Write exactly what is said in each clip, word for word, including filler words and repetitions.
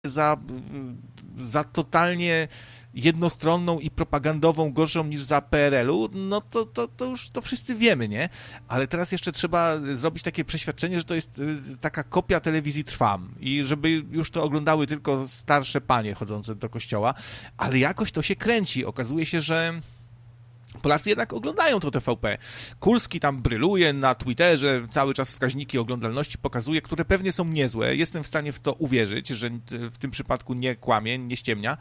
za, za totalnie jednostronną i propagandową, gorszą niż za P R L-u, no to, to, to już to wszyscy wiemy, nie? Ale teraz jeszcze trzeba zrobić takie przeświadczenie, że to jest taka kopia telewizji Trwam i żeby już to oglądały tylko starsze panie chodzące do kościoła, ale jakoś to się kręci. Okazuje się, że Polacy jednak oglądają to T V P. Kurski tam bryluje na Twitterze, cały czas wskaźniki oglądalności pokazuje, które pewnie są niezłe. Jestem w stanie w to uwierzyć, że w tym przypadku nie kłamie, nie ściemnia.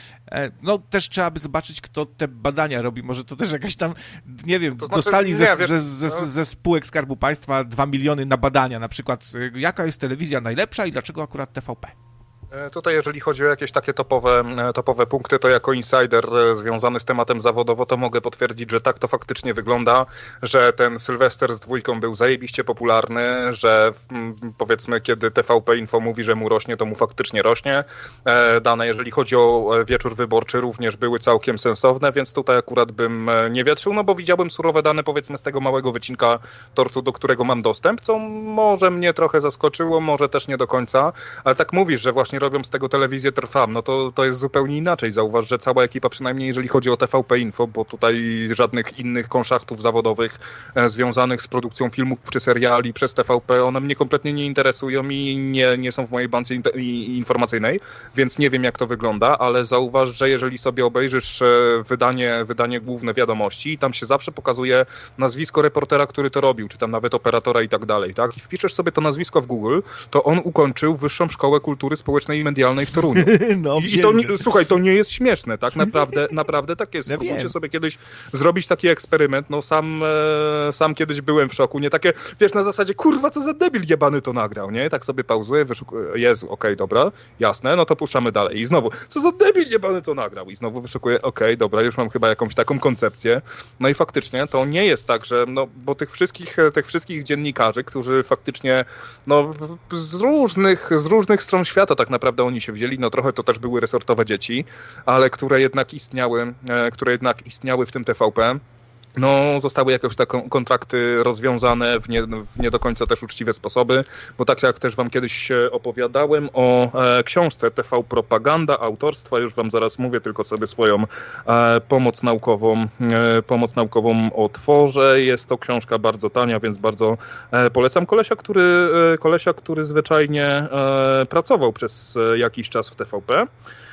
No też trzeba by zobaczyć, kto te badania robi. Może to też jakaś tam, nie wiem, to znaczy, dostali ze, nie, ze, ze, ze, ze spółek Skarbu Państwa dwa miliony na badania. Na przykład, jaka jest telewizja najlepsza i dlaczego akurat T V P? Tutaj jeżeli chodzi o jakieś takie topowe, topowe punkty, to jako insider związany z tematem zawodowo, to mogę potwierdzić, że tak to faktycznie wygląda, że ten Sylwester z dwójką był zajebiście popularny, że powiedzmy kiedy T V P Info mówi, że mu rośnie, to mu faktycznie rośnie. Dane, jeżeli chodzi o wieczór wyborczy, również były całkiem sensowne, więc tutaj akurat bym nie wietrzył, no bo widziałbym surowe dane powiedzmy z tego małego wycinka tortu, do którego mam dostęp, co może mnie trochę zaskoczyło, może też nie do końca, ale tak mówisz, że właśnie robią z tego telewizję Trwam, no to, to jest zupełnie inaczej. Zauważ, że cała ekipa, przynajmniej jeżeli chodzi o T V P Info, bo tutaj żadnych innych konszachtów zawodowych e, związanych z produkcją filmów czy seriali przez T V P, one mnie kompletnie nie interesują i nie, nie są w mojej bańce informacyjnej, więc nie wiem jak to wygląda, ale zauważ, że jeżeli sobie obejrzysz e, wydanie, wydanie główne wiadomości, tam się zawsze pokazuje nazwisko reportera, który to robił, czy tam nawet operatora i tak dalej, tak? I wpiszesz sobie to nazwisko w Google, to on ukończył Wyższą Szkołę Kultury Społecznej i medialnej w Toruniu. No, I, i to nie, słuchaj, to nie jest śmieszne, tak? Naprawdę, naprawdę tak jest. Spróbujcie ja sobie kiedyś zrobić taki eksperyment. No sam, e, sam kiedyś byłem w szoku. Nie takie, wiesz, na zasadzie, kurwa, co za debil jebany to nagrał, nie? Tak sobie pauzuję, wyszukuję, Jezu, okej, okay, dobra, jasne, no to puszczamy dalej. I znowu, co za debil jebany to nagrał? I znowu wyszukuję, okej, okay, dobra, już mam chyba jakąś taką koncepcję. No i faktycznie to nie jest tak, że, no, bo tych wszystkich, tych wszystkich dziennikarzy, którzy faktycznie, no, z różnych, z różnych stron świata tak naprawdę oni się wzięli, no trochę to też były resortowe dzieci, ale które jednak istniały, które jednak istniały w tym T V P. No, zostały jakoś tak kontrakty rozwiązane w nie, w nie do końca też uczciwe sposoby, bo tak jak też wam kiedyś opowiadałem o e, książce T V Propaganda autorstwa, już wam zaraz mówię, tylko sobie swoją e, pomoc naukową e, pomoc naukową otworzę. Jest to książka bardzo tania, więc bardzo e, polecam. Kolesia, który, e, kolesia, który zwyczajnie e, pracował przez jakiś czas w T V P.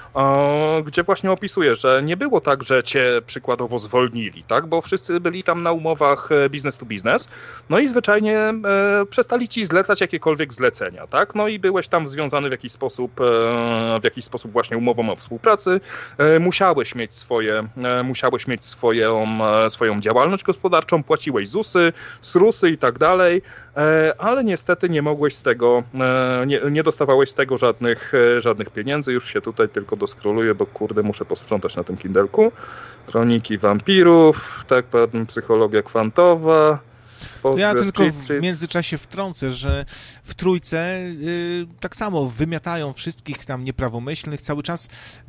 Gdzie właśnie opisuje, że nie było tak, że cię przykładowo zwolnili, tak? Bo wszyscy byli tam na umowach business to business, no i zwyczajnie e, przestali ci zlecać jakiekolwiek zlecenia, tak? No i byłeś tam związany w jakiś sposób, e, w jakiś sposób właśnie umową o współpracy, e, musiałeś mieć swoje, e, musiałeś mieć swoją, e, swoją działalność gospodarczą, płaciłeś zusy, srusy i tak dalej, e, ale niestety nie mogłeś z tego, e, nie, nie dostawałeś z tego żadnych, e, żadnych pieniędzy, już się tutaj tylko doskroluję, bo kurde, muszę posprzątać na tym Kindelku. Kroniki wampirów, tak, psychologia kwantowa. To ja tylko w międzyczasie wtrącę, że w Trójce y, tak samo wymiatają wszystkich tam nieprawomyślnych, cały czas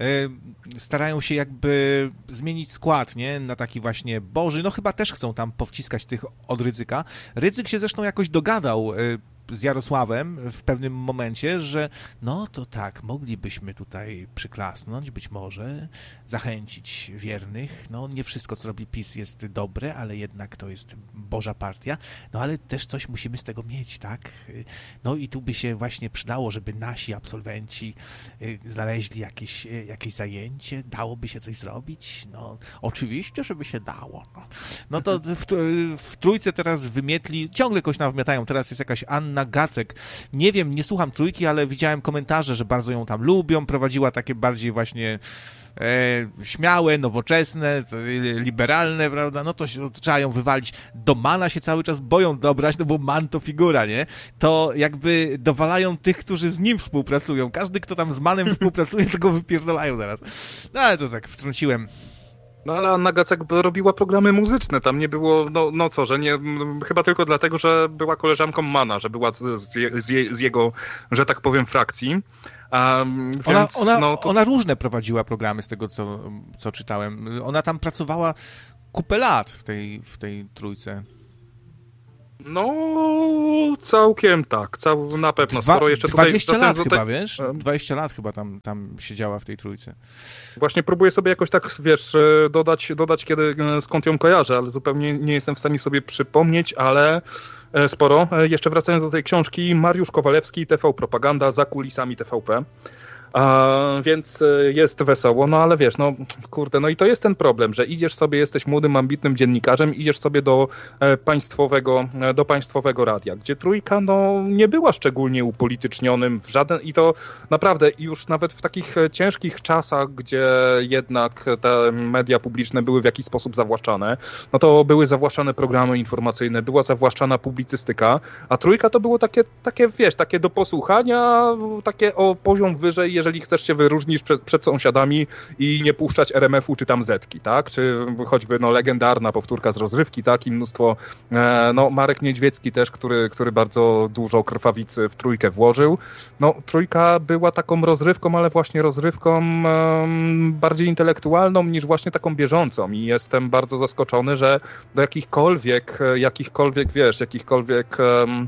y, starają się jakby zmienić skład, nie, na taki właśnie Boży, no chyba też chcą tam powciskać tych od Rydzyka. Rydzyk się zresztą jakoś dogadał y, z Jarosławem w pewnym momencie, że no to tak, moglibyśmy tutaj przyklasnąć, być może zachęcić wiernych, no nie wszystko, co robi PiS jest dobre, ale jednak to jest Boża partia, no ale też coś musimy z tego mieć, tak? No i tu by się właśnie przydało, żeby nasi absolwenci znaleźli jakieś, jakieś zajęcie, dałoby się coś zrobić, no oczywiście, żeby się dało. No, no to w, w Trójce teraz wymietli, ciągle kogoś nam wymiatają, teraz jest jakaś Anna Gacek. Nie wiem, nie słucham Trójki, ale widziałem komentarze, że bardzo ją tam lubią, prowadziła takie bardziej właśnie e, śmiałe, nowoczesne, liberalne, prawda, no to, się, to trzeba ją wywalić. Do Mana się cały czas boją dobrać, no bo Man to figura, nie? To jakby dowalają tych, którzy z nim współpracują. Każdy, kto tam z Manem współpracuje, to go wypierdolają zaraz. No ale to tak, wtrąciłem. No ale Anna Gacek robiła programy muzyczne, tam nie było, no, no co, że nie, chyba tylko dlatego, że była koleżanką Mana, że była z, z, z jego, że tak powiem, frakcji. Um, więc, ona, ona, no, to... ona różne prowadziła programy z tego, co, co czytałem. Ona tam pracowała kupę lat w tej, w tej Trójce. No, całkiem tak, cał, na pewno. Dwa, Skoro jeszcze dwadzieścia tutaj, lat tutaj, chyba, wiesz? dwadzieścia lat chyba tam, tam siedziała w tej trójce. Właśnie próbuję sobie jakoś tak, wiesz, dodać, dodać kiedy, skąd ją kojarzę, ale zupełnie nie jestem w stanie sobie przypomnieć, ale sporo. Jeszcze wracając do tej książki, Mariusz Kowalewski, T V Propaganda, za kulisami T V P. A, więc jest wesoło, no ale wiesz, no kurde, no i to jest ten problem, że idziesz sobie, jesteś młodym, ambitnym dziennikarzem, idziesz sobie do e, państwowego, e, do państwowego radia, gdzie trójka no nie była szczególnie upolitycznionym w żaden, i to naprawdę już nawet w takich ciężkich czasach, gdzie jednak te media publiczne były w jakiś sposób zawłaszczane, no to były zawłaszczane programy informacyjne, była zawłaszczana publicystyka, a trójka to było takie, takie wiesz, takie do posłuchania, takie o poziom wyżej, jeżeli chcesz się wyróżnić przed, przed sąsiadami i nie puszczać R M F-u czy tam Zetki, tak? Czy choćby no, legendarna powtórka z rozrywki, tak? I mnóstwo, e, no Marek Niedźwiecki też, który, który bardzo dużo krwawicy w trójkę włożył. No trójka była taką rozrywką, ale właśnie rozrywką e, bardziej intelektualną niż właśnie taką bieżącą i jestem bardzo zaskoczony, że do jakichkolwiek, jakichkolwiek, wiesz, jakichkolwiek e,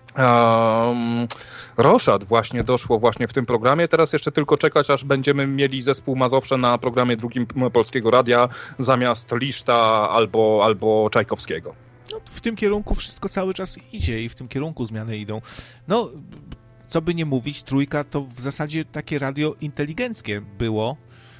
Um, roszad właśnie doszło właśnie w tym programie. Teraz jeszcze tylko czekać, aż będziemy mieli zespół Mazowsze na programie drugim Polskiego Radia zamiast Liszta albo, albo Czajkowskiego. No, w tym kierunku wszystko cały czas idzie i w tym kierunku zmiany idą. No, co by nie mówić, trójka to w zasadzie takie radio inteligenckie było.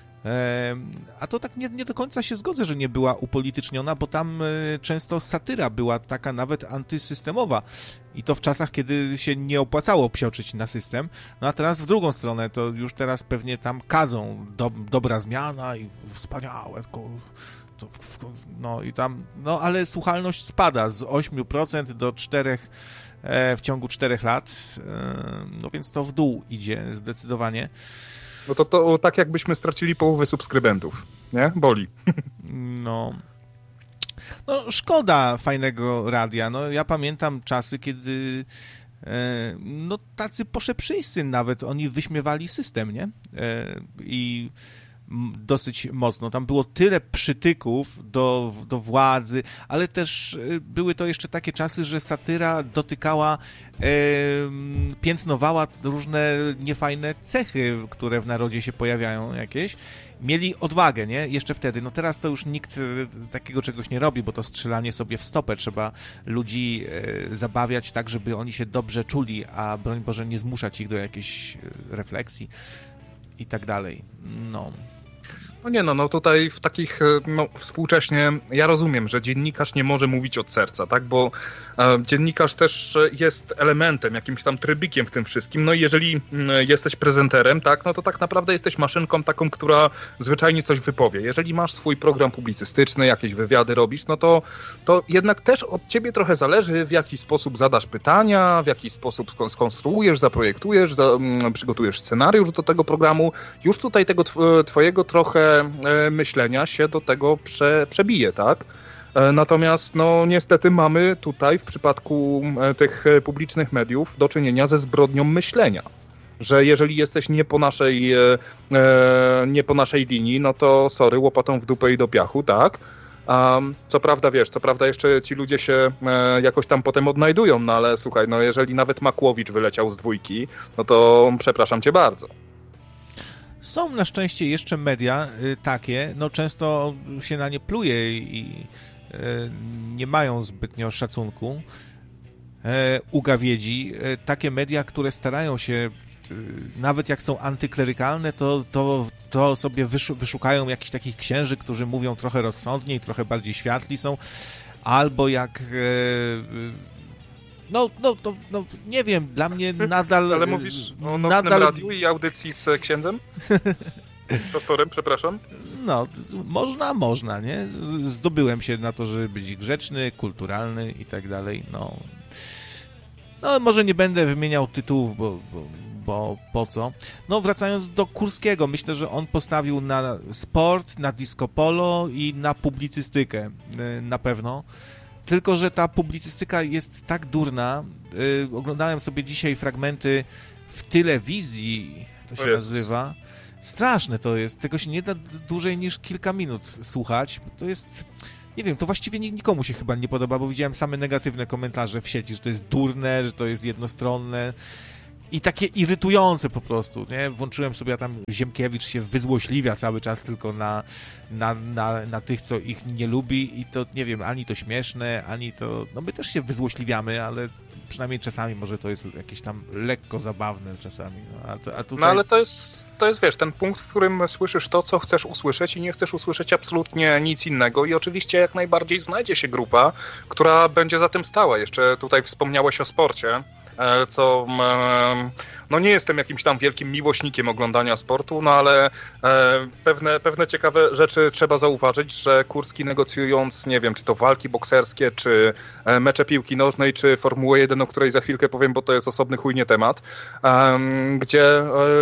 A to tak nie, nie do końca się zgodzę, że nie była upolityczniona, bo tam często satyra była taka nawet antysystemowa i to w czasach, kiedy się nie opłacało psioczyć na system, no a teraz w drugą stronę, to już teraz pewnie tam kadzą do, dobra zmiana i wspaniałe, to, no i tam, no ale słuchalność spada z ośmiu procent do czterech procent w ciągu czterech lat, no więc to w dół idzie zdecydowanie. No to, to tak jakbyśmy stracili połowę subskrybentów, nie? Boli. No. No szkoda fajnego radia. No ja pamiętam czasy, kiedy e, no tacy poszeprzyjscy nawet, oni wyśmiewali system, nie? E, I dosyć mocno. Tam było tyle przytyków do, do władzy, ale też były to jeszcze takie czasy, że satyra dotykała, e, piętnowała różne niefajne cechy, które w narodzie się pojawiają jakieś. Mieli odwagę, nie? Jeszcze wtedy. No teraz to już nikt takiego czegoś nie robi, bo to strzelanie sobie w stopę. Trzeba ludzi e, zabawiać tak, żeby oni się dobrze czuli, a broń Boże nie zmuszać ich do jakiejś refleksji i tak dalej. No. No nie no, no tutaj w takich, no współcześnie, ja rozumiem, że dziennikarz nie może mówić od serca, tak, bo e, dziennikarz też jest elementem, jakimś tam trybikiem w tym wszystkim, no i jeżeli m, jesteś prezenterem, tak, no to tak naprawdę jesteś maszynką taką, która zwyczajnie coś wypowie. Jeżeli masz swój program publicystyczny, jakieś wywiady robisz, no to, to jednak też od ciebie trochę zależy, w jaki sposób zadasz pytania, w jaki sposób skonstruujesz, zaprojektujesz, za, m, przygotujesz scenariusz do tego programu. Już tutaj tego tw- twojego trochę myślenia się do tego prze, przebije, tak? Natomiast no niestety mamy tutaj w przypadku tych publicznych mediów do czynienia ze zbrodnią myślenia, że jeżeli jesteś nie po naszej, nie po naszej linii, no to sorry, łopatą w dupę i do piachu, tak? Um, co prawda, wiesz, co prawda jeszcze ci ludzie się e, jakoś tam potem odnajdują, no ale słuchaj, no jeżeli nawet Makłowicz wyleciał z dwójki, no to przepraszam cię bardzo. Są na szczęście jeszcze media y, takie, no często się na nie pluje i y, nie mają zbytnio szacunku y, u gawiedzi. Y, takie media, które starają się, y, nawet jak są antyklerykalne, to, to, to sobie wyszu- wyszukają jakichś takich księży, którzy mówią trochę rozsądniej, trochę bardziej światli są, albo jak... Y, No, no, to, no, nie wiem, dla mnie nadal... Ale mówisz o nocnym nadal... radiu i audycji z księdzem? Pastorem, przepraszam. No, można, można, nie? Zdobyłem się na to, żeby być grzeczny, kulturalny i tak dalej, no. No, może nie będę wymieniał tytułów, bo, bo, bo po co? No, wracając do Kurskiego, myślę, że on postawił na sport, na disco polo i na publicystykę, na pewno. Tylko że ta publicystyka jest tak durna. Yy, oglądałem sobie dzisiaj fragmenty w telewizji, to się jest. nazywa. Straszne to jest. Tego się nie da dłużej niż kilka minut słuchać. To jest... nie wiem, to właściwie nikomu się chyba nie podoba, bo widziałem same negatywne komentarze w sieci, że to jest durne, że to jest jednostronne. I takie irytujące po prostu, nie? Włączyłem sobie, a tam Ziemkiewicz się wyzłośliwia cały czas tylko na, na, na, na tych, co ich nie lubi i to, nie wiem, ani to śmieszne, ani to... No my też się wyzłośliwiamy, ale przynajmniej czasami może to jest jakieś tam lekko zabawne czasami. No, a to, a tutaj... no ale to jest, to jest, wiesz, ten punkt, w którym słyszysz to, co chcesz usłyszeć i nie chcesz usłyszeć absolutnie nic innego i oczywiście jak najbardziej znajdzie się grupa, która będzie za tym stała. Jeszcze tutaj wspomniałeś o sporcie, co no nie jestem jakimś tam wielkim miłośnikiem oglądania sportu, no ale pewne, pewne ciekawe rzeczy trzeba zauważyć, że Kurski negocjując, nie wiem, czy to walki bokserskie, czy mecze piłki nożnej, czy Formułę jeden, o której za chwilkę powiem, bo to jest osobny chujnie temat, gdzie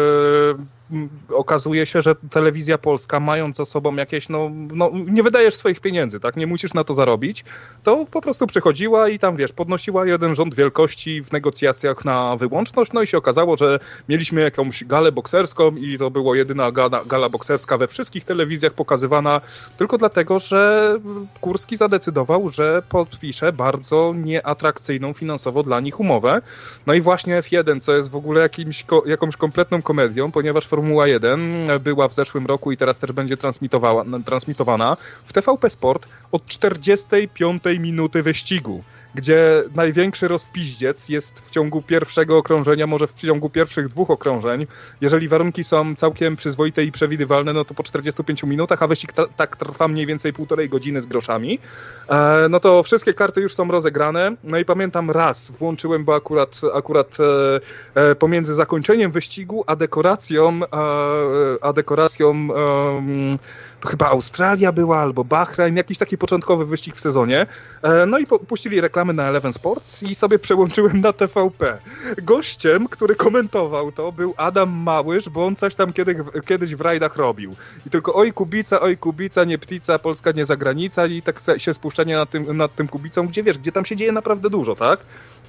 okazuje się, że telewizja polska, mając za sobą jakieś, no, no nie wydajesz swoich pieniędzy, tak, nie musisz na to zarobić, to po prostu przychodziła i tam, wiesz, podnosiła jeden rząd wielkości w negocjacjach na wyłączność, no i się okazało, że mieliśmy jakąś galę bokserską i to była jedyna gala, gala bokserska we wszystkich telewizjach pokazywana tylko dlatego, że Kurski zadecydował, że podpisze bardzo nieatrakcyjną finansowo dla nich umowę. No i właśnie F jeden, co jest w ogóle jakimś, jakąś kompletną komedią, ponieważ Formuła jeden była w zeszłym roku i teraz też będzie transmitowana w T V P Sport od czterdziestej piątej minuty wyścigu, gdzie największy rozpiździec jest w ciągu pierwszego okrążenia, może w ciągu pierwszych dwóch okrążeń. Jeżeli warunki są całkiem przyzwoite i przewidywalne, no to po czterdziestu pięciu minutach, a wyścig ta, tak trwa mniej więcej półtorej godziny z groszami, e, no to wszystkie karty już są rozegrane. No i pamiętam raz, włączyłem, bo akurat, akurat e, e, pomiędzy zakończeniem wyścigu a dekoracją, e, a dekoracją e, to chyba Australia była, albo Bahrain, jakiś taki początkowy wyścig w sezonie. No i puścili reklamy na Eleven Sports i sobie przełączyłem na T V P. Gościem, który komentował to, był Adam Małysz, bo on coś tam kiedy, kiedyś w rajdach robił. I tylko oj Kubica, oj Kubica, nie Ptica, Polska nie zagranica i tak się spuszczenie nad tym, nad tym Kubicą, gdzie wiesz, gdzie tam się dzieje naprawdę dużo, tak?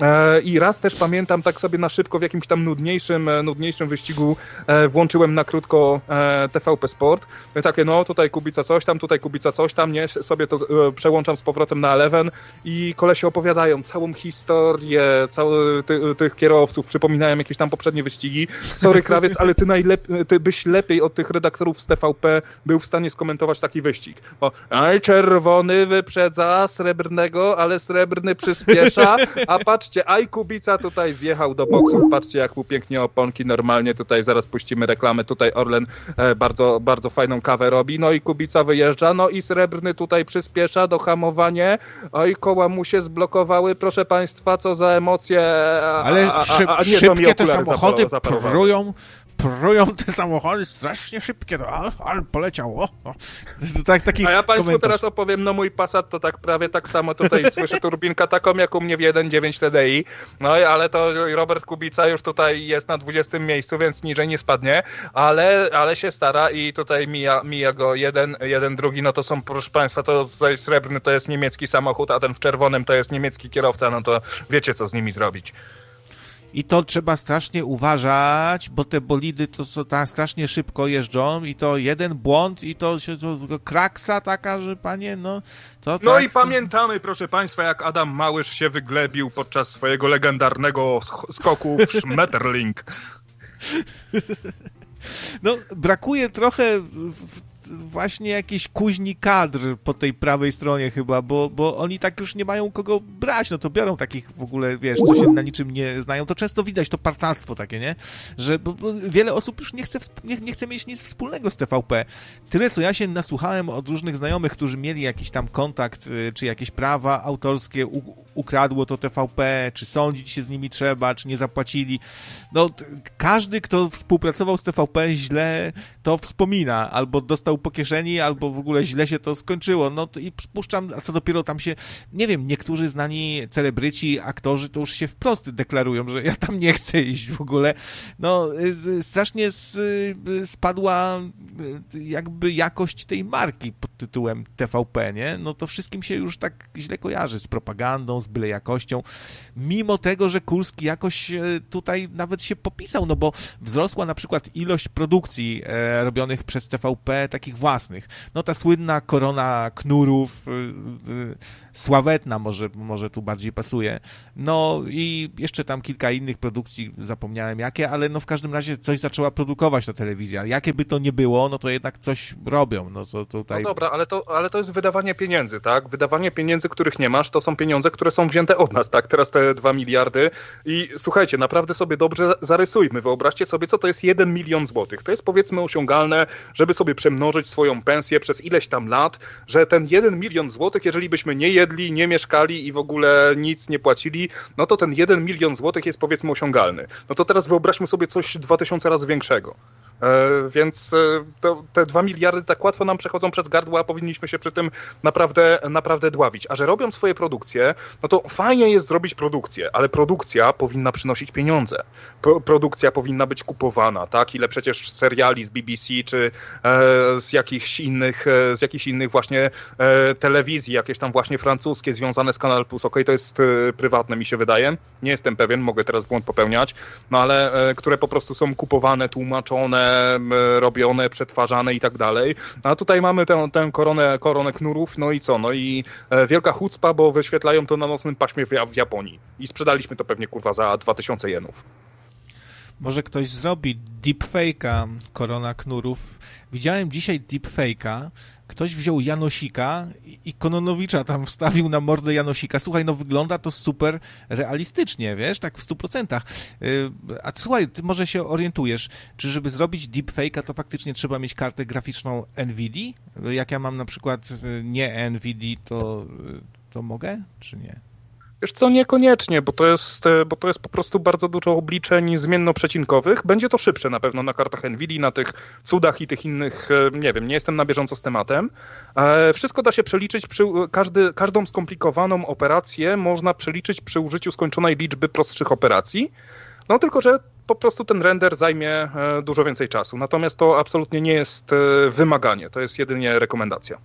I raz też pamiętam, tak sobie na szybko w jakimś tam nudniejszym, nudniejszym wyścigu włączyłem na krótko T V P Sport. Takie, no tutaj Kubica coś tam, tutaj Kubica coś tam, nie? Sobie to przełączam z powrotem na Eleven i kolesie opowiadają całą historię cały, ty, tych kierowców, przypominają jakieś tam poprzednie wyścigi. Sorry Krawiec, ale ty, najlep- ty byś lepiej od tych redaktorów z T V P był w stanie skomentować taki wyścig. O, aj, czerwony wyprzedza srebrnego, ale srebrny przyspiesza, a patrzcie, aj Kubica tutaj zjechał do boksów, patrzcie jak mu pięknie oponki, normalnie tutaj zaraz puścimy reklamę, tutaj Orlen e, bardzo, bardzo fajną kawę robi, no i Kubica wyjeżdża, no i srebrny tutaj przyspiesza, dohamowanie, oj koła mu się zblokowały, proszę państwa, co za emocje, a, ale a, szyb, a, a nie, szybkie te samochody zaparowały. prują, prują te samochody, strasznie szybkie, to, ale poleciało. Tak, taki a ja państwu komentarz. Teraz opowiem, no mój Passat to tak prawie tak samo tutaj słyszę turbinka taką jak u mnie w jeden dziewięć T D I, no ale to Robert Kubica już tutaj jest na dwudziestym miejscu, więc niżej nie spadnie, ale, ale się stara i tutaj mija, mija go jeden, jeden, drugi, no to są, proszę państwa, to tutaj srebrny to jest niemiecki samochód, a ten w czerwonym to jest niemiecki kierowca, no to wiecie co z nimi zrobić. I to trzeba strasznie uważać, bo te bolidy to są tak strasznie szybko jeżdżą i to jeden błąd i to się to, to kraksa taka, że panie, no to No tak... i pamiętamy, proszę państwa, jak Adam Małysz się wyglebił podczas swojego legendarnego sk- skoku w Schmetterling. No, brakuje trochę w, właśnie jakiejś kuźni kadr po tej prawej stronie chyba, bo, bo oni tak już nie mają kogo brać, no to biorą takich w ogóle, wiesz, co się na niczym nie znają, to często widać to partnerstwo takie, nie? Że bo, bo wiele osób już nie chce, nie, nie chce mieć nic wspólnego z T V P. Tyle, co ja się nasłuchałem od różnych znajomych, którzy mieli jakiś tam kontakt, czy jakieś prawa autorskie u, ukradło to T V P, czy sądzić się z nimi trzeba, czy nie zapłacili. No, t- każdy, kto współpracował z T V P, źle to wspomina, albo dostał po kieszeni, albo w ogóle źle się to skończyło. No to i przypuszczam, a co dopiero tam się, nie wiem, niektórzy znani celebryci, aktorzy to już się wprost deklarują, że ja tam nie chcę iść w ogóle. No, strasznie spadła jakby jakość tej marki pod tytułem T V P, nie? No to wszystkim się już tak źle kojarzy z propagandą, z byle jakością. Mimo tego, że Kurski jakoś tutaj nawet się popisał, no bo wzrosła na przykład ilość produkcji e, robionych przez T V P, takich takich własnych. No ta słynna Korona Knurów, yy, yy, sławetna może, może tu bardziej pasuje. No i jeszcze tam kilka innych produkcji, zapomniałem jakie, ale no w każdym razie coś zaczęła produkować ta telewizja. Jakie by to nie było, no to jednak coś robią. No, to tutaj... no dobra, ale to, ale to jest wydawanie pieniędzy, tak? Wydawanie pieniędzy, których nie masz, to są pieniądze, które są wzięte od nas, tak? Teraz te dwa miliardy i słuchajcie, naprawdę sobie dobrze zarysujmy. Wyobraźcie sobie, co to jest jeden milion złotych. To jest powiedzmy osiągalne, żeby sobie przemnożyć swoją pensję przez ileś tam lat, że ten jeden milion złotych, jeżeli byśmy nie jedli, nie mieszkali i w ogóle nic nie płacili, no to ten jeden milion złotych jest powiedzmy osiągalny. No to teraz wyobraźmy sobie coś dwa tysiące razy większego. E, więc e, to, te dwa miliardy tak łatwo nam przechodzą przez gardło, a powinniśmy się przy tym naprawdę, naprawdę dławić. A że robią swoje produkcje, no to fajnie jest zrobić produkcję, ale produkcja powinna przynosić pieniądze. Pro, produkcja powinna być kupowana, tak? Ile przecież seriali z B B C czy e, z jakichś innych, e, z jakichś innych właśnie e, telewizji, jakieś tam właśnie francuskie związane z Kanal Plus, okej, to jest e, prywatne mi się wydaje, nie jestem pewien, mogę teraz błąd popełniać, no ale e, które po prostu są kupowane, tłumaczone, robione, przetwarzane i tak dalej. A tutaj mamy tę, tę koronę, koronę knurów, no i co? No i e, wielka chucpa, bo wyświetlają to na nocnym paśmie w, w Japonii. I sprzedaliśmy to pewnie, kurwa, za dwa tysiące jenów. Może ktoś zrobi deepfake'a Korona Knurów. Widziałem dzisiaj deepfake'a. Ktoś wziął Janosika i Kononowicza tam wstawił na mordę Janosika. Słuchaj, no wygląda to super realistycznie, wiesz, tak w stu procentach. A słuchaj, ty może się orientujesz, czy żeby zrobić deepfake'a, to faktycznie trzeba mieć kartę graficzną NVIDIA? Jak ja mam na przykład nie NVIDIA, to, to mogę, czy nie? Wiesz co, niekoniecznie, bo to jest, bo to jest po prostu bardzo dużo obliczeń zmiennoprzecinkowych. Będzie to szybsze na pewno na kartach NVIDIA, na tych cudach i tych innych, nie wiem, nie jestem na bieżąco z tematem. Wszystko da się przeliczyć, przy, każdy, każdą skomplikowaną operację można przeliczyć przy użyciu skończonej liczby prostszych operacji. No tylko, że po prostu ten render zajmie dużo więcej czasu. Natomiast to absolutnie nie jest wymaganie, to jest jedynie rekomendacja.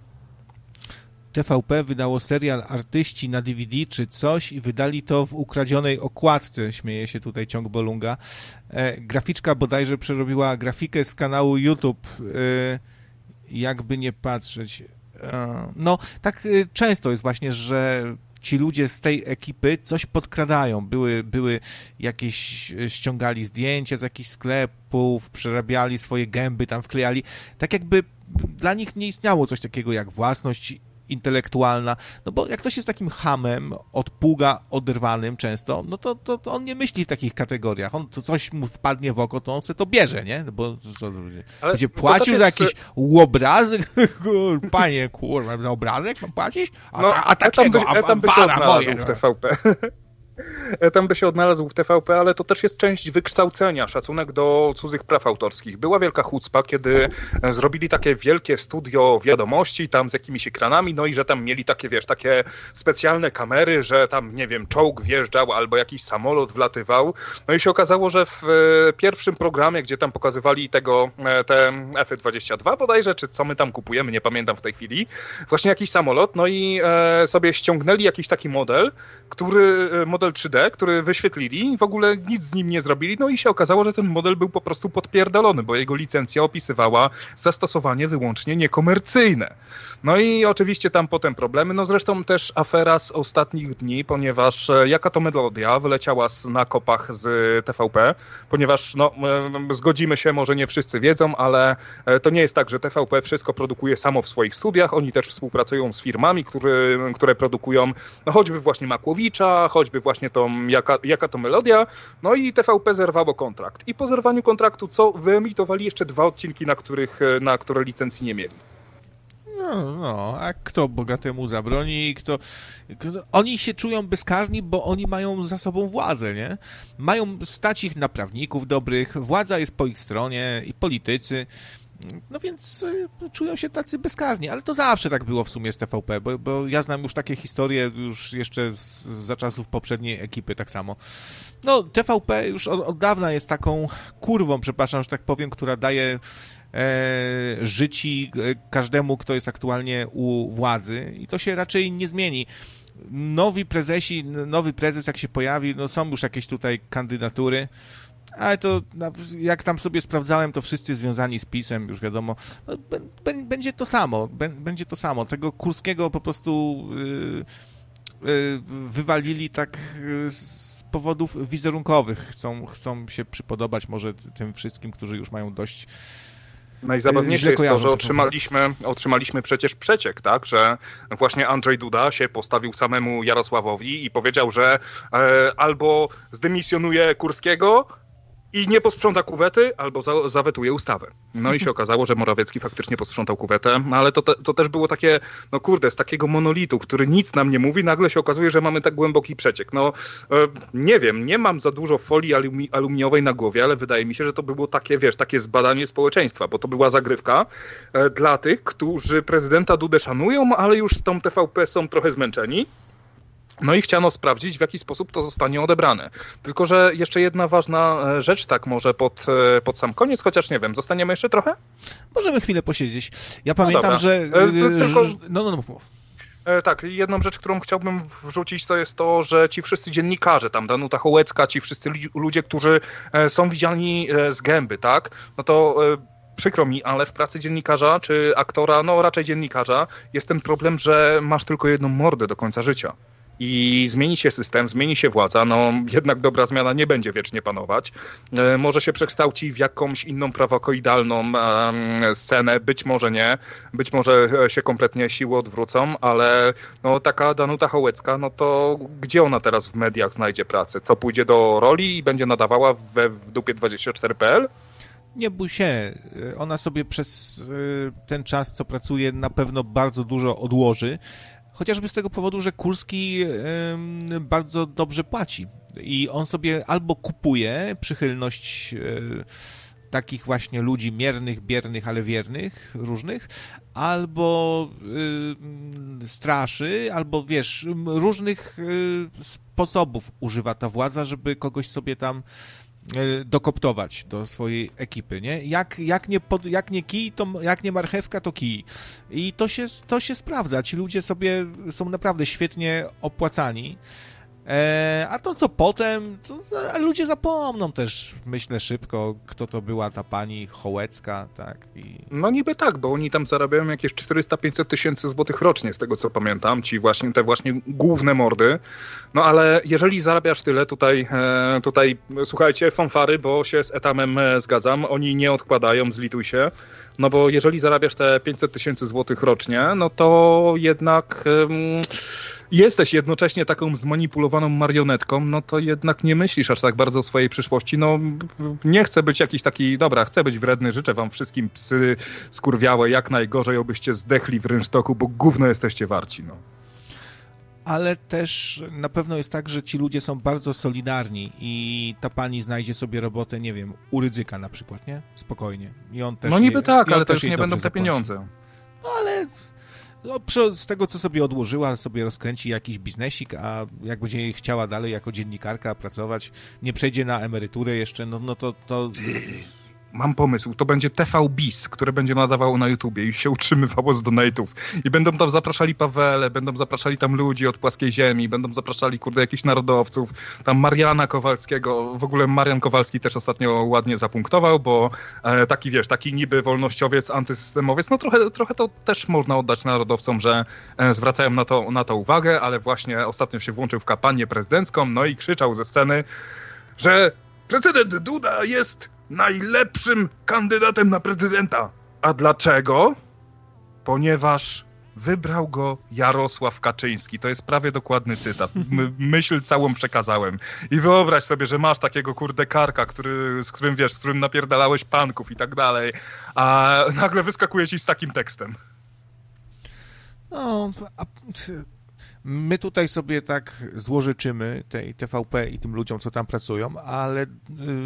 T V P wydało serial Artyści na D V D czy coś i wydali to w ukradzionej okładce, śmieje się tutaj Ciąg Bolunga. E, graficzka bodajże przerobiła grafikę z kanału YouTube, e, jakby nie patrzeć. E, no, tak e, często jest właśnie, że ci ludzie z tej ekipy coś podkradają. Były, były jakieś, ściągali zdjęcia z jakichś sklepów, przerabiali swoje gęby, tam wklejali. Tak jakby dla nich nie istniało coś takiego jak własność intelektualna, no bo jak ktoś jest takim hamem, od pługa oderwanym często, no to, to, to on nie myśli w takich kategoriach. On to coś mu wpadnie w oko, to on sobie to bierze, nie? Bo co, będzie płacił za jakiś obrazek? Panie, kurwa, za obrazek mam płacić? A, no, a takiego, tam by, a, tam by się moje, w T V P. Tam by się odnalazł w T V P, ale to też jest część wykształcenia, szacunek do cudzych praw autorskich. Była wielka chucpa, kiedy zrobili takie wielkie studio wiadomości tam z jakimiś ekranami, no i że tam mieli takie, wiesz, takie specjalne kamery, że tam, nie wiem, czołg wjeżdżał albo jakiś samolot wlatywał. No i się okazało, że w pierwszym programie, gdzie tam pokazywali tego, te F dwadzieścia dwa bodajże, czy co my tam kupujemy, nie pamiętam w tej chwili, właśnie jakiś samolot, no i sobie ściągnęli jakiś taki model, który, model trzy D, który wyświetlili, w ogóle nic z nim nie zrobili, no i się okazało, że ten model był po prostu podpierdolony, bo jego licencja opisywała zastosowanie wyłącznie niekomercyjne. No i oczywiście tam potem problemy, no zresztą też afera z ostatnich dni, ponieważ Jaka to Melodia wyleciała na kopach z T V P, ponieważ no zgodzimy się, może nie wszyscy wiedzą, ale to nie jest tak, że T V P wszystko produkuje samo w swoich studiach, oni też współpracują z firmami, które, które produkują no choćby właśnie Makłowicza, choćby właśnie tą Jaka, Jaka to Melodia, no i T V P zerwało kontrakt. I po zerwaniu kontraktu co? Wyemitowali jeszcze dwa odcinki, na których, na które licencji nie mieli. No, no, a kto bogatemu zabroni? Kto, kto... Oni się czują bezkarni, bo oni mają za sobą władzę, nie? Mają stać ich na prawników dobrych, władza jest po ich stronie i politycy. No więc y, czują się tacy bezkarni, ale to zawsze tak było w sumie z T V P, bo, bo ja znam już takie historie już jeszcze z, za czasów poprzedniej ekipy tak samo. No T V P już od, od dawna jest taką kurwą, przepraszam, że tak powiem, która daje e, życi każdemu, kto jest aktualnie u władzy i to się raczej nie zmieni. Nowi prezesi, nowy prezes jak się pojawi, no są już jakieś tutaj kandydatury, Ale to, jak tam sobie sprawdzałem, to wszyscy związani z PiS-em, już wiadomo, no, b- będzie to samo, b- będzie to samo. Tego Kurskiego po prostu yy, yy, wywalili tak yy, z powodów wizerunkowych. Chcą, chcą się przypodobać może tym wszystkim, którzy już mają dość. Najzabawniejsze jest to, że otrzymaliśmy, otrzymaliśmy przecież przeciek, tak, że właśnie Andrzej Duda się postawił samemu Jarosławowi i powiedział, że e, albo zdymisjonuje Kurskiego i nie posprząta kuwety, albo za, zawetuje ustawę. No i się okazało, że Morawiecki faktycznie posprzątał kuwetę, no ale to, te, to też było takie, no kurde, z takiego monolitu, który nic nam nie mówi, nagle się okazuje, że mamy tak głęboki przeciek. No e, nie wiem, nie mam za dużo folii alumi, aluminiowej na głowie, ale wydaje mi się, że to było takie, wiesz, takie zbadanie społeczeństwa, bo to była zagrywka e, dla tych, którzy prezydenta Dudę szanują, ale już z tą T V P są trochę zmęczeni. No i chciano sprawdzić, w jaki sposób to zostanie odebrane. Tylko że jeszcze jedna ważna rzecz, tak może pod, pod sam koniec, chociaż nie wiem, zostaniemy jeszcze trochę? Możemy chwilę posiedzieć. Ja pamiętam, no że... E, tylko... No, no, no, mów, mów. E, tak, jedną rzecz, którą chciałbym wrzucić, to jest to, że ci wszyscy dziennikarze, tam Danuta Hołecka, ci wszyscy ludzie, którzy są widziani z gęby, tak? No to... E, Przykro mi, ale w pracy dziennikarza czy aktora, no raczej dziennikarza, jest ten problem, że masz tylko jedną mordę do końca życia. I zmieni się system, zmieni się władza, no jednak dobra zmiana nie będzie wiecznie panować. E, może się przekształci w jakąś inną prawokoidalną e, scenę, być może nie, być może się kompletnie siły odwrócą, ale no taka Danuta Hołecka, no to gdzie ona teraz w mediach znajdzie pracę? Co, pójdzie do roli i będzie nadawała we w dupie dwadzieścia cztery kropka p l? Nie bój się, ona sobie przez ten czas, co pracuje, na pewno bardzo dużo odłoży, chociażby z tego powodu, że Kurski bardzo dobrze płaci i on sobie albo kupuje przychylność takich właśnie ludzi miernych, biernych, ale wiernych, różnych, albo straszy, albo wiesz, różnych sposobów używa ta władza, żeby kogoś sobie tam dokoptować do swojej ekipy, nie? Jak, jak, nie, pod, jak nie kij, to jak nie marchewka, to kij. I to się, to się sprawdza. Ci ludzie sobie są naprawdę świetnie opłacani. E, a to co potem, to ludzie zapomną też, myślę, szybko, kto to była ta pani Hołecka, tak? I... No niby tak, bo oni tam zarabiają jakieś czterysta pięćset tysięcy złotych rocznie, z tego co pamiętam, ci właśnie, te właśnie główne mordy. No ale jeżeli zarabiasz tyle, tutaj, e, tutaj słuchajcie, fanfary, bo się z Etamem zgadzam, oni nie odkładają, zlituj się. No bo jeżeli zarabiasz te pięćset tysięcy złotych rocznie, no to jednak um, jesteś jednocześnie taką zmanipulowaną marionetką, no to jednak nie myślisz aż tak bardzo o swojej przyszłości. No nie chcę być jakiś taki, dobra, chcę być wredny, życzę wam wszystkim psy skurwiałe, jak najgorzej, obyście zdechli w rynsztoku, bo gówno jesteście warci, no. Ale też na pewno jest tak, że ci ludzie są bardzo solidarni i ta pani znajdzie sobie robotę, nie wiem, u Rydzyka na przykład, nie? Spokojnie. I on też no niby nie, tak, ale to już nie będą te pieniądze. No ale no, z tego, co sobie odłożyła, sobie rozkręci jakiś biznesik, a jak będzie jej chciała dalej jako dziennikarka pracować, nie przejdzie na emeryturę jeszcze, no, no to... to... Mam pomysł, to będzie T V Bis, które będzie nadawało na YouTubie i się utrzymywało z donate'ów. I będą tam zapraszali Pawele, będą zapraszali tam ludzi od płaskiej ziemi, będą zapraszali, kurde, jakichś narodowców, tam Mariana Kowalskiego. W ogóle Marian Kowalski też ostatnio ładnie zapunktował, bo e, taki, wiesz, taki niby wolnościowiec, antysystemowiec, no trochę, trochę to też można oddać narodowcom, że e, zwracają na to, na to uwagę, ale właśnie ostatnio się włączył w kampanię prezydencką, no i krzyczał ze sceny, że prezydent Duda jest najlepszym kandydatem na prezydenta. A dlaczego? Ponieważ wybrał go Jarosław Kaczyński. To jest prawie dokładny cytat. My, myśl całą przekazałem. I wyobraź sobie, że masz takiego kurde karka, który, z którym wiesz, z którym napierdalałeś panków i tak dalej, a nagle wyskakuje ci z takim tekstem. No, a... My tutaj sobie tak złożyczymy tej T V P i tym ludziom, co tam pracują, ale yy,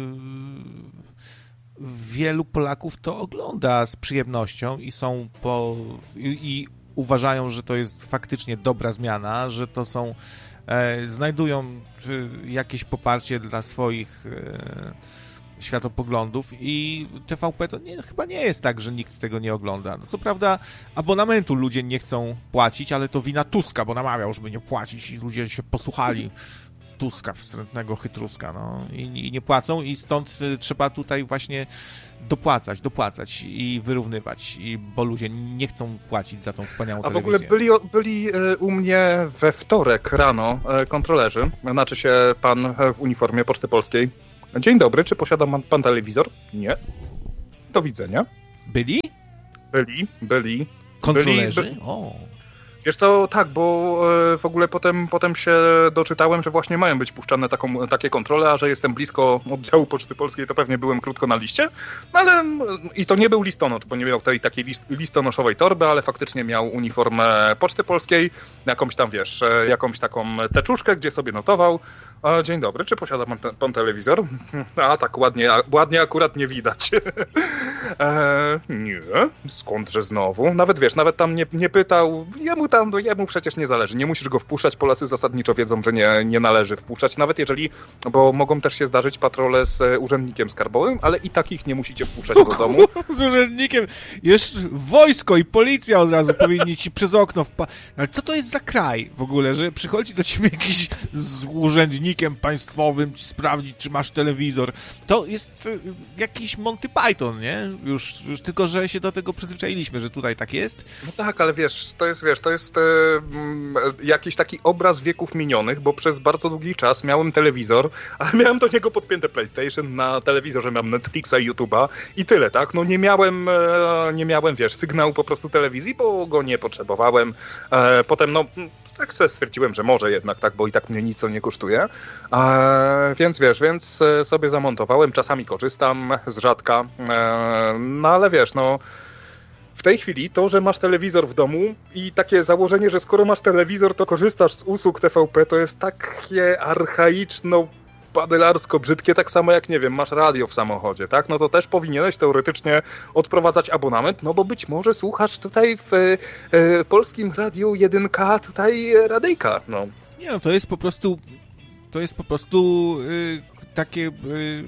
wielu Polaków to ogląda z przyjemnością i są po... i, i uważają, że to jest faktycznie dobra zmiana, że to są... E, znajdują e, jakieś poparcie dla swoich e, światopoglądów i T V P to nie, chyba nie jest tak, że nikt tego nie ogląda. No co prawda abonamentu ludzie nie chcą płacić, ale to wina Tuska, bo namawiał, żeby nie płacić i ludzie się posłuchali. Tuska, wstrętnego chytruska, no i, i nie płacą i stąd trzeba tutaj właśnie dopłacać, dopłacać i wyrównywać, i, bo ludzie nie chcą płacić za tą wspaniałą A telewizję. w ogóle byli, byli u mnie we wtorek rano kontrolerzy, znaczy się pan w uniformie Poczty Polskiej. Dzień dobry, czy posiada pan, pan telewizor? Nie. Do widzenia. Byli? Byli, byli. Kontrolerzy? Byli, by... O. Wiesz co, tak, bo w ogóle potem, potem się doczytałem, że właśnie mają być puszczane taką, takie kontrole, a że jestem blisko oddziału Poczty Polskiej, to pewnie byłem krótko na liście, no ale i to nie był listonosz, bo nie miał tej takiej list, listonoszowej torby, ale faktycznie miał uniformę Poczty Polskiej, jakąś tam, wiesz, jakąś taką teczuszkę, gdzie sobie notował. Dzień dobry, czy posiada pan, te, pan telewizor? A tak ładnie, ładnie akurat nie widać. e, nie, skądże znowu? Nawet wiesz, nawet tam nie, nie pytał, jemu tam, no jemu przecież nie zależy, nie musisz go wpuszczać, Polacy zasadniczo wiedzą, że nie, nie należy wpuszczać, nawet jeżeli, bo mogą też się zdarzyć patrole z urzędnikiem skarbowym, ale i takich nie musicie wpuszczać do domu. Z urzędnikiem, jeszcze wojsko i policja od razu powinni ci przez okno wpa- ale co to jest za kraj w ogóle, że przychodzi do ciebie jakiś z urzędnikiem państwowym ci sprawdzić, czy masz telewizor. To jest jakiś Monty Python, nie? Już, już tylko, że się do tego przyzwyczailiśmy, że tutaj tak jest. No tak, ale wiesz, to jest, wiesz, to jest e, m, jakiś taki obraz wieków minionych, bo przez bardzo długi czas miałem telewizor, ale miałem do niego podpięte PlayStation, na telewizorze miałem Netflixa i YouTube'a i tyle, tak? No nie miałem, e, nie miałem, wiesz, sygnału po prostu telewizji, bo go nie potrzebowałem. E, potem, no, tak sobie stwierdziłem, że może jednak, tak, bo i tak mnie nic to nie kosztuje. E, więc wiesz, więc sobie zamontowałem, czasami korzystam z rzadka, e, no ale wiesz, no w tej chwili to, że masz telewizor w domu i takie założenie, że skoro masz telewizor, to korzystasz z usług T V P, to jest takie archaiczno badylarsko brzydkie, tak samo jak, nie wiem, masz radio w samochodzie, tak? No to też powinieneś teoretycznie odprowadzać abonament, no bo być może słuchasz tutaj w e, Polskim Radiu jeden K tutaj radyjka, no. Nie no, to jest po prostu to jest po prostu y, takie y, y,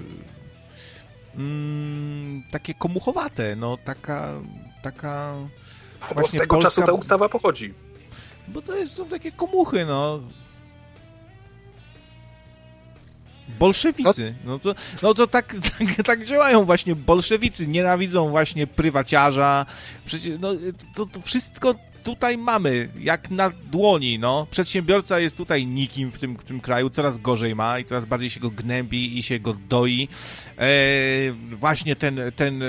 y, takie komuchowate, no taka taka bo właśnie z tego polska, czasu ta ustawa pochodzi. Bo to jest, są takie komuchy, no. Bolszewicy. No to, no to tak, tak, tak działają właśnie bolszewicy. Nienawidzą właśnie prywaciarza. Przecież no, to, to wszystko tutaj mamy, jak na dłoni, no. Przedsiębiorca jest tutaj nikim w tym, w tym kraju, coraz gorzej ma i coraz bardziej się go gnębi i się go doi. E, właśnie ten, ten e,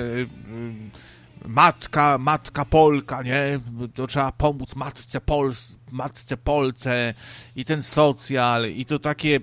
matka, matka Polka, nie? To trzeba pomóc matce Pols, matce Polce i ten socjal i to takie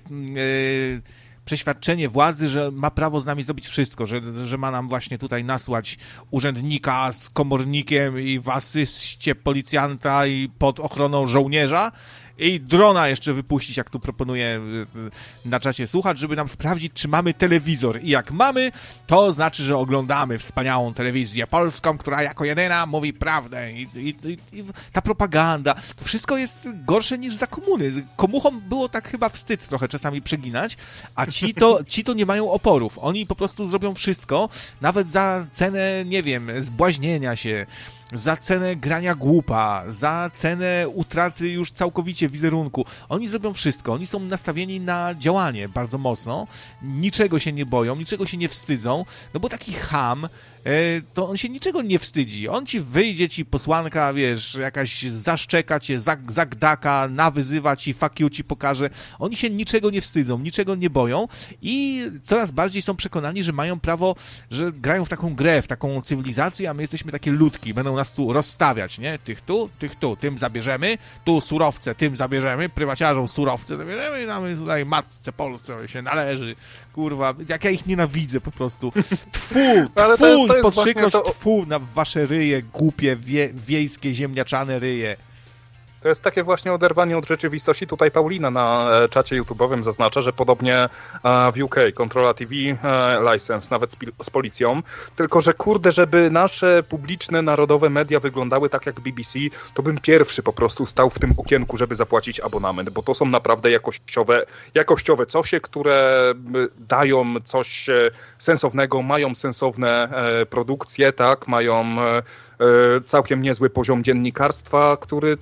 e, przeświadczenie władzy, że ma prawo z nami zrobić wszystko, że, że ma nam właśnie tutaj nasłać urzędnika z komornikiem i w asyście policjanta i pod ochroną żołnierza i drona jeszcze wypuścić, jak tu proponuje na czacie słuchacz, żeby nam sprawdzić, czy mamy telewizor. I jak mamy, to znaczy, że oglądamy wspaniałą telewizję polską, która jako jedyna mówi prawdę. I, i, i ta propaganda, to wszystko jest gorsze niż za komuny. Komuchom było tak chyba wstyd trochę czasami przeginać, a ci to, ci to nie mają oporów. Oni po prostu zrobią wszystko, nawet za cenę, nie wiem, zbłaźnienia się, za cenę grania głupa, za cenę utraty już całkowicie wizerunku. Oni zrobią wszystko. Oni są nastawieni na działanie bardzo mocno. Niczego się nie boją, niczego się nie wstydzą. No bo taki cham, to on się niczego nie wstydzi. On ci wyjdzie, ci posłanka, wiesz, jakaś zaszczeka cię, zagdaka, nawyzywa ci, fuck you ci pokaże. Oni się niczego nie wstydzą, niczego nie boją i coraz bardziej są przekonani, że mają prawo, że grają w taką grę, w taką cywilizację, a my jesteśmy takie ludki. Będą nas tu rozstawiać, nie? Tych tu, tych tu, tym zabierzemy, tu surowce, tym zabierzemy, prywaciarzom surowce zabierzemy i mamy tutaj matce Polsce się należy. Kurwa, jak ja ich nienawidzę po prostu. Tfu, tfu, podkrzyknąć to... tfu na wasze ryje, głupie, wie, wiejskie, ziemniaczane ryje. To jest takie właśnie oderwanie od rzeczywistości. Tutaj Paulina na czacie YouTube'owym zaznacza, że podobnie w U K Controla T V license, nawet z, z policją, tylko że kurde, żeby nasze publiczne, narodowe media wyglądały tak jak B B C, to bym pierwszy po prostu stał w tym okienku, żeby zapłacić abonament, bo to są naprawdę jakościowe, jakościowe cosie, które dają coś sensownego, mają sensowne produkcje, tak, mają całkiem niezły poziom dziennikarstwa, który tak naprawdę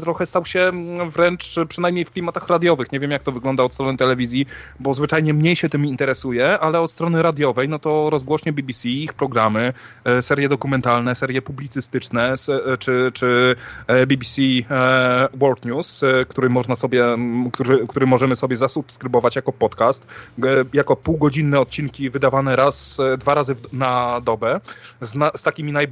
naprawdę trochę stał się wręcz, przynajmniej w klimatach radiowych, nie wiem jak to wygląda od strony telewizji, bo zwyczajnie mniej się tym interesuje, ale od strony radiowej, no to rozgłośnie B B C, ich programy, serie dokumentalne, serie publicystyczne, czy, czy B B C World News, który można sobie, który, który możemy sobie zasubskrybować jako podcast, jako półgodzinne odcinki wydawane raz, dwa razy na dobę, z, na, z takimi najbardziej